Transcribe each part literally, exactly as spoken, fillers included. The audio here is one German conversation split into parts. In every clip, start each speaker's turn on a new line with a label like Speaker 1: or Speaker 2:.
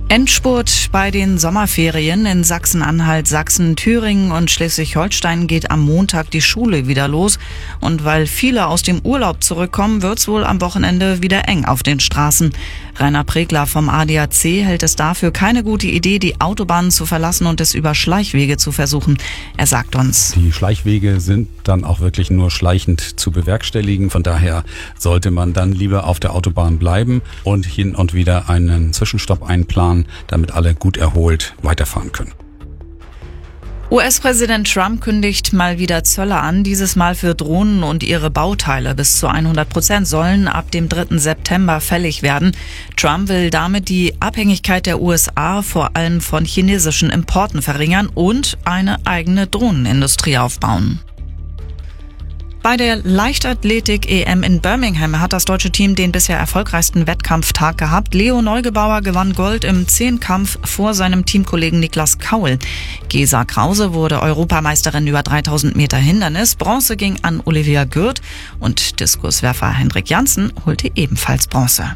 Speaker 1: Endspurt bei den Sommerferien in Sachsen-Anhalt, Sachsen, Thüringen und Schleswig-Holstein geht am Montag die Schule wieder los. Und weil viele aus dem Urlaub zurückkommen, wird's wohl am Wochenende wieder eng auf den Straßen. Rainer Pregler vom A D A C hält es dafür keine gute Idee, die Autobahnen zu verlassen und es über Schleichwege zu versuchen. Er sagt uns:
Speaker 2: Die Schleichwege sind dann auch wirklich nur schleichend zu bewerkstelligen. Von daher sollte man dann lieber auf der Autobahn bleiben und hin und wieder einen Zwischenstopp einplanen, damit alle gut erholt weiterfahren können.
Speaker 1: U S-Präsident Trump kündigt mal wieder Zölle an, dieses Mal für Drohnen und ihre Bauteile. Bis zu hundert Prozent sollen ab dem dritten September fällig werden. Trump will damit die Abhängigkeit der U S A vor allem von chinesischen Importen verringern und eine eigene Drohnenindustrie aufbauen. Bei der Leichtathletik-E M in Birmingham hat das deutsche Team den bisher erfolgreichsten Wettkampftag gehabt. Leo Neugebauer gewann Gold im Zehnkampf vor seinem Teamkollegen Niklas Kaul. Gesa Krause wurde Europameisterin über dreitausend Meter Hindernis. Bronze ging an Olivia Gürt und Diskuswerfer Hendrik Janssen holte ebenfalls Bronze.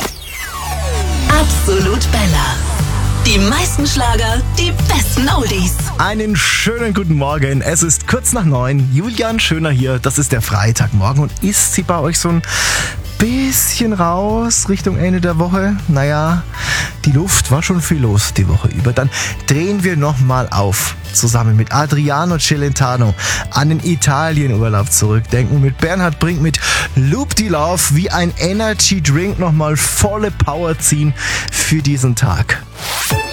Speaker 3: Absolut Bella. Die meisten Schlager, die besten Oldies.
Speaker 4: Einen schönen guten Morgen. Es ist kurz nach neun. Julian Schöner hier. Das ist der Freitagmorgen. Und ist sie bei euch so ein bisschen raus Richtung Ende der Woche? Naja, die Luft war schon viel los die Woche über. Dann drehen wir nochmal auf. Zusammen mit Adriano Celentano an den Italienurlaub zurückdenken. Mit Bernhard Brink mit Loop the Love wie ein Energy Drink nochmal volle Power ziehen für diesen Tag.